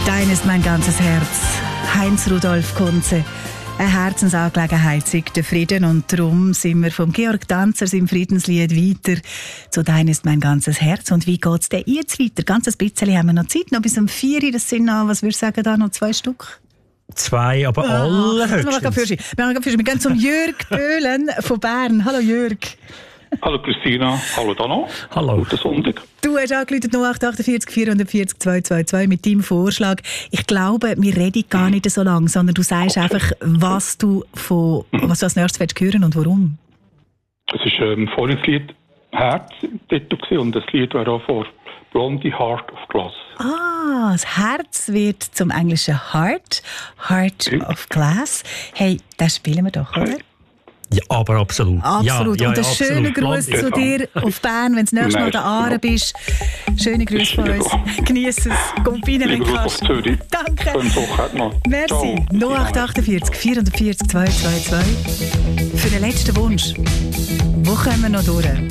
Dein ist mein ganzes Herz. Heinz Rudolf Kunze. Eine Herzensangelegenheit sei der Frieden und darum sind wir vom Georg Danzer im Friedenslied weiter zu «Dein ist mein ganzes Herz». Und wie geht es denn jetzt weiter? Ganz ein bisschen haben wir noch Zeit, noch bis um 4 Uhr. Das sind noch, was würdest du sagen, da noch 2 Stück? 2, aber allerhöchstens. Wir gehen zum Jörg Böhlen von Bern. Hallo Jörg. Hallo Christina, hallo Dano. Hallo. Guten Sonntag. Du hast angerufen 0848 440 222 mit deinem Vorschlag. Ich glaube, wir reden gar nicht so lange, sondern du sagst einfach, was du als nächstes willst hören und warum. Es ist vorhin das Lied «Herz» im Titel und das Lied wäre auch von «Blondie Heart of Glass». Ah, das Herz wird zum englischen Heart of Glass. Hey, das spielen wir doch, oder? Ja, aber absolut. Absolut. Ja, und einen absolut. schönen Gruß zu dir auf Bern, wenn du das nächste Mal da Aare bist. Schöne Grüße von uns. Genieß es. Komm rein, wenn du kannst. Danke. Merci. 0848 440 222. Für den letzten Wunsch. Wo kommen wir noch durch?